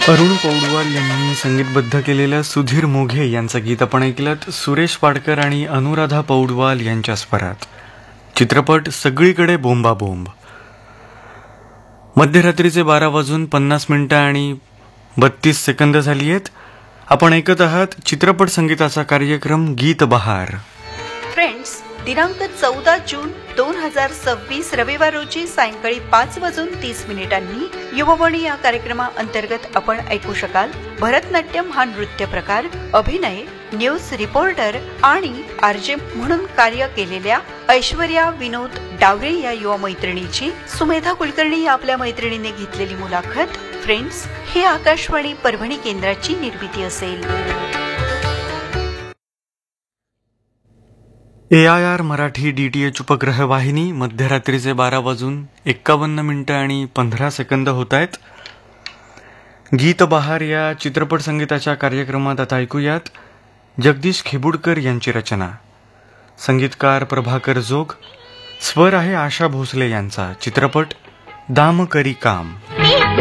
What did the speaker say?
अरुण पौडवाल यांनी संगीतबद्ध केलेलं सुधीर मोघे यांचं गीत आपण ऐकलं सुरेश पाडकर आणि अनुराधा पौडवाल यांच्या स्वरात. चित्रपट सगळीकडे बोंबाबोंब. मध्यरात्रीचे 12:50 आणि 32 सेकंद झाली आहेत. आपण ऐकत आहात चित्रपट संगीताचा कार्यक्रम गीत बहार. फ्रेंड्स, दिनांक 14 जून 2026 रविवार रोजी सायंकाळी 5:30 युववाणी या कार्यक्रमाअंतर्गत आपण ऐकू शकाल भरतनाट्यम हा नृत्य प्रकार, अभिनय, न्यूज रिपोर्टर आणि आरजे म्हणून कार्य केलेल्या ऐश्वर्या विनोद डावरे या युवा मैत्रिणीची सुमेधा कुलकर्णी या आपल्या मैत्रिणीने घेतलेली मुलाखत. फ्रेंड्स, ही आकाशवाणी परभणी केंद्राची निर्मिती असेल. AIR मराठी DTH उपग्रह वाहिनी. मध्यरात्रीचे 12:51 आणि 15 सेकंद होत आहेत. गीत बहार या चित्रपट संगीताच्या कार्यक्रमात आता ऐकूयात जगदीश खेबुडकर यांची रचना. संगीतकार प्रभाकर जोग. स्वर आहे आशा भोसले यांचा. चित्रपट दाम करी काम.